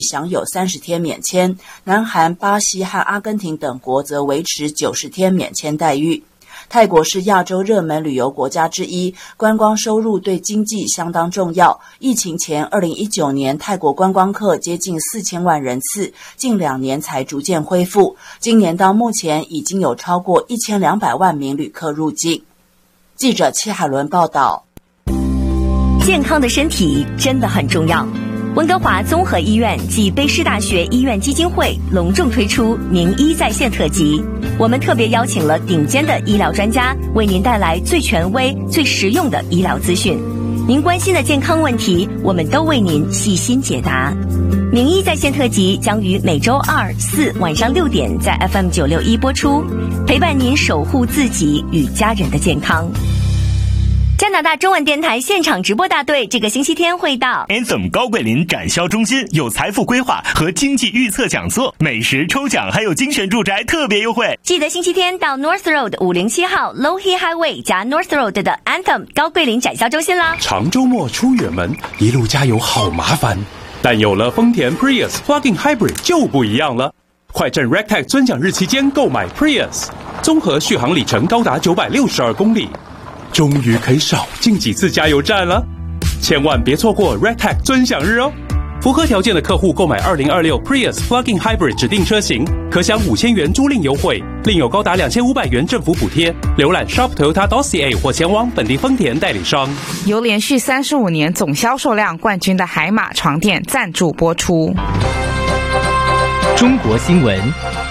享有30天免签，南韩、巴西和阿根廷等国则维持90天免签待遇。泰国是亚洲热门旅游国家之一，观光收入对经济相当重要。疫情前2019年，泰国观光客接近4000万人次，近2年才逐渐恢复。今年到目前已经有超过1200万名旅客入境。记者戚海伦报道。 健康的身体真的很重要。温哥华综合医院暨卑诗大学医院基金会隆重推出名医在线特辑，我们特别邀请了顶尖的医疗专家，为您带来最权威、最实用的医疗资讯。您关心的健康问题，我们都为您细心解答。名医在线特辑将于每周2、4晚上6点在 FM 961播出，陪伴您守护自己与家人的健康。加拿大中文电台现场直播大队这个星期天会到 Anthem 高桂林展销中心，有财富规划和经济预测讲座、美食抽奖，还有精选住宅特别优惠。 记得星期天到 North Road 507号 Lohe Highway 加 North Road 的 Anthem 高桂林展销中心啦。 长周末出远门，一路加油好麻烦，但有了丰田 Prius Plug-in Hybrid 就不一样了。快趁 Rectech 尊奖日期间购买 Prius， 综合续航里程高达962公里。终于可以少进几次加油站了，千万别错过 Rectech 尊享日哦！符合条件的客户购买2026 Prius Plug-in Hybrid 指定车型，可享5000元租赁优惠，另有高达2500元政府补贴。浏览 shop.toyota.ca 或前往本地丰田代理商。 由连续35年总销售量冠军的海马床垫赞助播出。 中国新闻。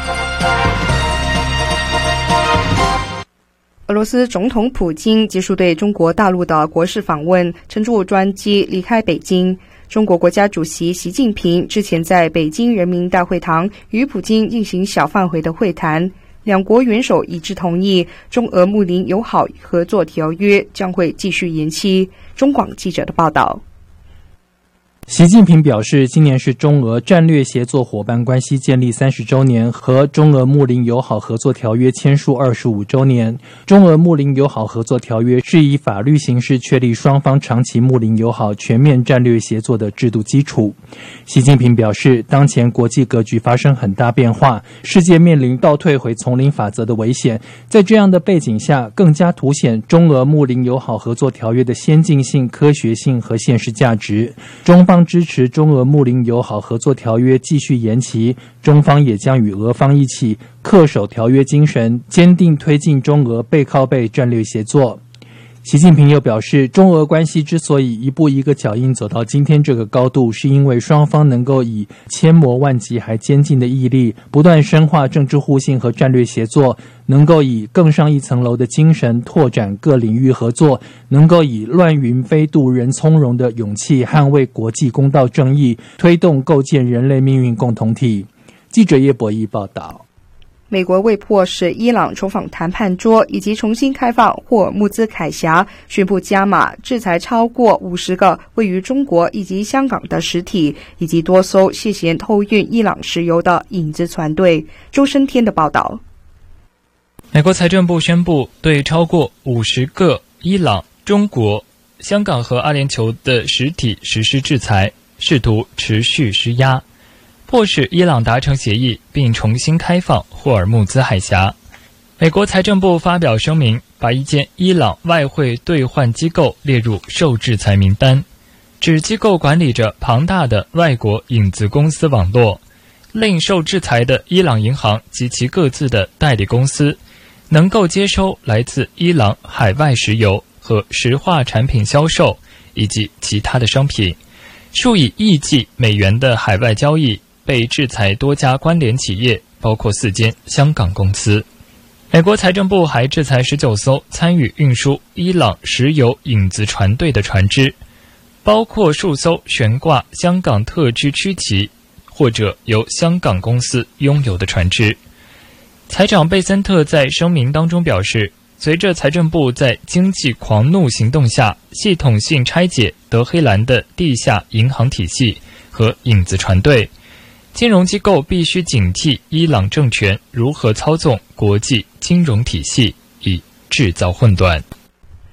俄罗斯总统普京结束对中国大陆的国事访问，乘坐专机离开北京。中国国家主席习近平之前在北京人民大会堂与普京进行小范围的会谈，两国元首一致同意中俄睦邻友好合作条约将会继续延期。中广记者的报道。 习近平表示，今年是中俄战略协作伙伴关系建立30周年和中俄睦邻友好合作条约签署25周年。中俄睦邻友好合作条约是以法律形式确立双方长期睦邻友好、全面战略协作的制度基础。习近平表示，当前国际格局发生很大变化，世界面临倒退回丛林法则的危险。在这样的背景下，更加凸显中俄睦邻友好合作条约的先进性、科学性和现实价值。中方支持中俄睦邻友好合作条约继续延期，中方也将与俄方一起恪守条约精神，坚定推进中俄背靠背战略协作。习近平又表示，中俄关系之所以一步一个脚印走到今天这个高度，是因为双方能够以千磨万击还坚劲的毅力，不断深化政治互信和战略协作，能够以更上一层楼的精神拓展各领域合作，能够以乱云飞渡人从容的勇气捍卫国际公道正义，推动构建人类命运共同体。记者叶博弈报道。 美国为迫使伊朗重返谈判桌以及重新开放霍尔木兹海峡，宣布加码制裁超过50个位于中国以及香港的实体，以及多艘涉嫌偷运伊朗石油的影子船队。周生天的报道。 美国财政部宣布对超过50个伊朗、中国、香港和阿联酋的实体实施制裁，试图持续施压，迫使伊朗达成协议并重新开放霍尔木兹海峡。美国财政部发表声明，把一间伊朗外汇兑换机构列入受制裁名单，指机构管理着庞大的外国影子公司网络，令受制裁的伊朗银行及其各自的代理公司能够接收来自伊朗海外石油和石化产品销售以及其他的商品。数以亿计美元的海外交易被制裁多家关联企业，包括4间香港公司。美国财政部还制裁19艘参与运输伊朗石油影子船队的船只，包括数艘悬挂香港特区区旗或者由香港公司拥有的船只。财长贝森特在声明当中表示，随着财政部在经济狂怒行动下系统性拆解德黑兰的地下银行体系和影子船队，金融机构必须警惕伊朗政权如何操纵国际金融体系，以制造混乱。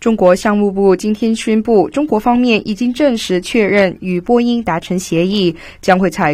中国商务部今天宣布，中国方面已经证实确认与波音达成协议，将会采